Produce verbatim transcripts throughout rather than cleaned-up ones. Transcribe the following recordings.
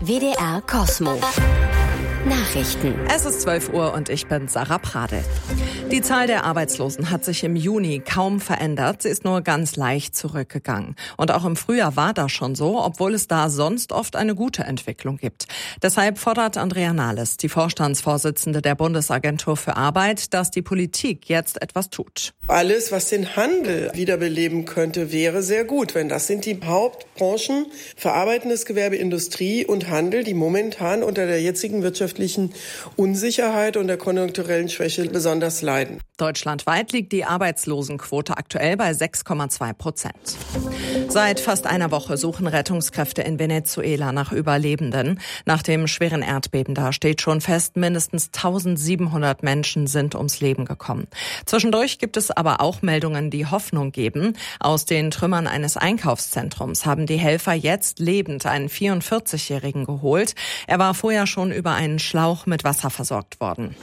W D R Cosmo. Nachrichten. Es ist zwölf Uhr und ich bin Sarah Pradel. Die Zahl der Arbeitslosen hat sich im Juni kaum verändert. Sie ist nur ganz leicht zurückgegangen. Und auch im Frühjahr war das schon so, obwohl es da sonst oft eine gute Entwicklung gibt. Deshalb fordert Andrea Nahles, die Vorstandsvorsitzende der Bundesagentur für Arbeit, dass die Politik jetzt etwas tut. Alles, was den Handel wiederbeleben könnte, wäre sehr gut. Wenn das sind die Hauptbranchen, verarbeitendes Gewerbe, Industrie und Handel, die momentan unter der jetzigen wirtschaftlichen Unsicherheit und der konjunkturellen Schwäche besonders leiden. Deutschlandweit liegt die Arbeitslosenquote aktuell bei sechs Komma zwei Prozent. Seit fast einer Woche suchen Rettungskräfte in Venezuela nach Überlebenden. Nach dem schweren Erdbeben da steht schon fest, mindestens eintausendsiebenhundert Menschen sind ums Leben gekommen. Zwischendurch gibt es aber auch Meldungen, die Hoffnung geben. Aus den Trümmern eines Einkaufszentrums haben die Helfer jetzt lebend einen vierundvierzigjährigen geholt. Er war vorher schon über einen Schlauch mit Wasser versorgt worden.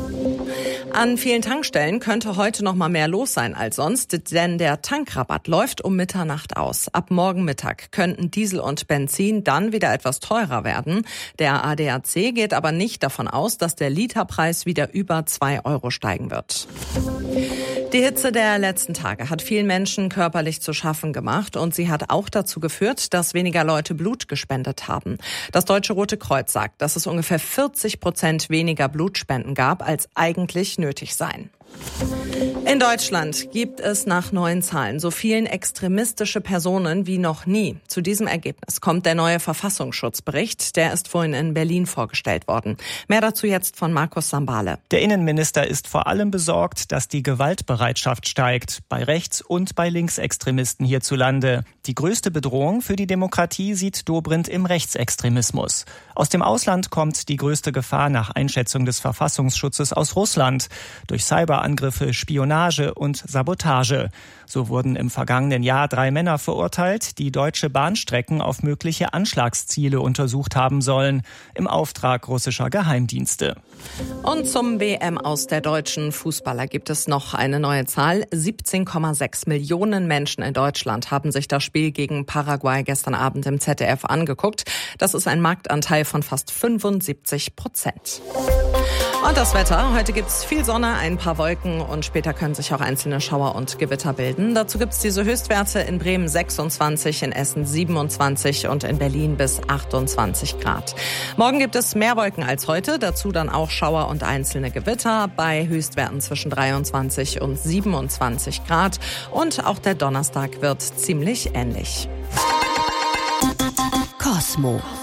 An vielen Tankstellen könnte heute noch mal mehr los sein als sonst, denn der Tankrabatt läuft um Mitternacht aus. Ab morgen Mittag könnten Diesel und Benzin dann wieder etwas teurer werden. Der A D A C geht aber nicht davon aus, dass der Literpreis wieder über zwei Euro steigen wird. Die Hitze der letzten Tage hat vielen Menschen körperlich zu schaffen gemacht und sie hat auch dazu geführt, dass weniger Leute Blut gespendet haben. Das Deutsche Rote Kreuz sagt, dass es ungefähr vierzig Prozent weniger Blutspenden gab, als eigentlich nötig seien. In Deutschland gibt es nach neuen Zahlen so vielen extremistische Personen wie noch nie. Zu diesem Ergebnis kommt der neue Verfassungsschutzbericht. Der ist vorhin in Berlin vorgestellt worden. Mehr dazu jetzt von Markus Sambale. Der Innenminister ist vor allem besorgt, dass die Gewaltbereitschaft steigt, bei Rechts- und bei Linksextremisten hierzulande. Die größte Bedrohung für die Demokratie sieht Dobrindt im Rechtsextremismus. Aus dem Ausland kommt die größte Gefahr nach Einschätzung des Verfassungsschutzes aus Russland. Durch Cyberangriffe, Spionage und Sabotage. So wurden im vergangenen Jahr drei Männer verurteilt, die deutsche Bahnstrecken auf mögliche Anschlagsziele untersucht haben sollen, im Auftrag russischer Geheimdienste. Und zum W M aus der deutschen Fußballer gibt es noch eine neue Zahl. siebzehn Komma sechs Millionen Menschen in Deutschland haben sich das Spiel gegen Paraguay gestern Abend im Z D F angeguckt. Das ist ein Marktanteil von fast fünfundsiebzig Prozent. Und das Wetter. Heute gibt's viel Sonne, ein paar Wolken und später können sich auch einzelne Schauer und Gewitter bilden. Dazu gibt's diese Höchstwerte in Bremen sechsundzwanzig, in Essen siebenundzwanzig und in Berlin bis achtundzwanzig Grad. Morgen gibt es mehr Wolken als heute, dazu dann auch Schauer und einzelne Gewitter bei Höchstwerten zwischen dreiundzwanzig und siebenundzwanzig Grad. Und auch der Donnerstag wird ziemlich ähnlich. Cosmo.